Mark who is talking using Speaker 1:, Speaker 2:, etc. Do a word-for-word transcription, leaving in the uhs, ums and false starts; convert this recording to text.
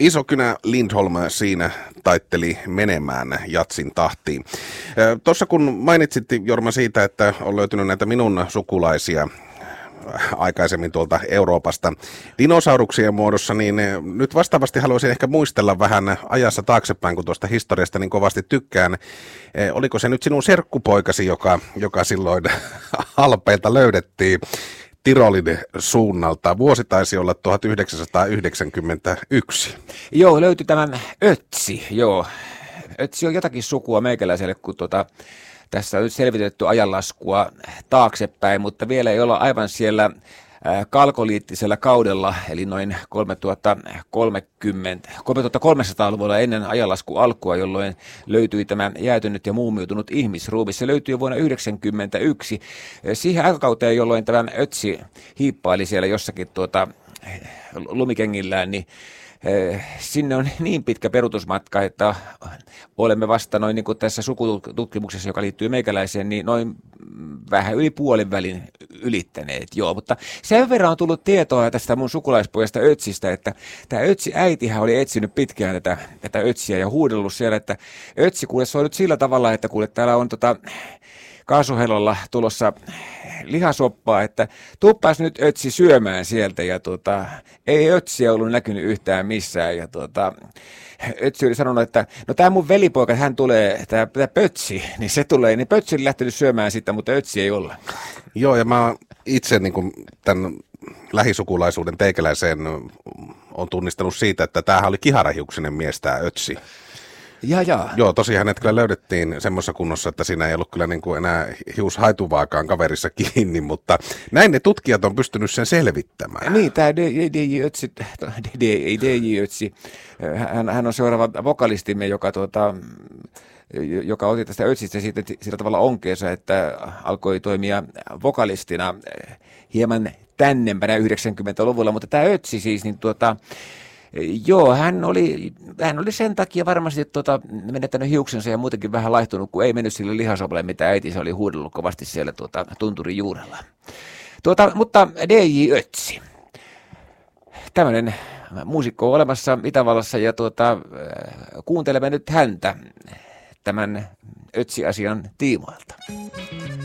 Speaker 1: Isokynä Lindholm siinä taitteli menemään jatsin tahtiin. Tuossa kun mainitsit, Jorma, siitä, että on löytynyt näitä minun sukulaisia aikaisemmin tuolta Euroopasta dinosauruksien muodossa, niin nyt vastaavasti haluaisin ehkä muistella vähän ajassa taaksepäin, kun tuosta historiasta niin kovasti tykkään. Oliko se nyt sinun serkkupoikasi, joka, joka silloin Alpeilta löydettiin Tirolin suunnalta? Vuosi taisi olla tuhatyhdeksänsataayhdeksänkymmentäyksi.
Speaker 2: Joo, löytyi tämän Ötsi, joo. Ötsi on jotakin sukua meikäläiselle, kun tuota, tässä on nyt selvitetty ajanlaskua taaksepäin, mutta vielä ei olla aivan siellä kalkoliittisellä kaudella, eli noin kolmetuhattakolmekymmentä, kolmetuhattakolmesataaluvulla ennen ajanlaskun alkua, jolloin löytyi tämä jäätynyt ja muumiutunut ihmisruumis. Se löytyi vuonna yhdeksänkymmentäyksi, siihen aikakauteen, jolloin tämä Ötsi hiippaili siellä jossakin tuota, lumikengillään, niin sinne on niin pitkä peruutusmatka, että olemme vasta noin niin kuin tässä sukututkimuksessa, joka liittyy meikäläiseen, niin noin vähän yli puolin välin ylittäneet. Joo, mutta sen verran on tullut tietoa tästä mun sukulaispojasta Ötsistä, että tämä Ötsi äitihän oli etsinyt pitkään tätä, tätä Ötsiä ja huudellut siellä, että Ötsi kuule, se on nyt sillä tavalla, että kuule täällä on tota kaasuhelolla tulossa lihasoppaa, että tuppas nyt Ötsi syömään sieltä, ja tuota, ei Ötsiä ollut näkynyt yhtään missään, ja tuota, Ötsi oli sanonut, että no tämä mun velipoika, hän tulee, tämä Pötsi, niin se tulee, niin Pötsi oli lähtenyt syömään sitä, mutta Ötsi ei olla.
Speaker 1: Joo, ja mä itse niin kuin tämän lähisukulaisuuden teikäläiseen on tunnistanut siitä, että tämähän oli kiharahiuksinen mies, tämä Ötsi.
Speaker 2: Ja, ja.
Speaker 1: Joo, tosiaan hänet kyllä löydettiin semmoisessa kunnossa, että siinä ei ollut kyllä niin kuin enää hiushaituvaakaan kaverissa kiinni, mutta näin ne tutkijat on pystynyt sen selvittämään.
Speaker 2: Niin, tämä D J Ötsi, D J Ötsi, hän, hän on seuraava vokalistimme, joka, tuota, joka otti tästä Ötsistä siitä, sillä tavalla onkeensa, että alkoi toimia vokalistina hieman tännempänä yhdeksänkymmentäluvulla, mutta tämä Ötsi siis, niin tuota, joo, hän oli, hän oli sen takia varmasti tuota, menettänyt hiuksensa ja muutenkin vähän laihtunut, kun ei mennyt sille lihasopalle, mitä äiti se oli huudellut kovasti siellä tuota, tunturin juurella. Tuota, mutta D J Ötsi, tämmöinen muusikko on olemassa Itävallassa, ja tuota, kuuntelemme nyt häntä tämän Ötsi-asian tiimoilta.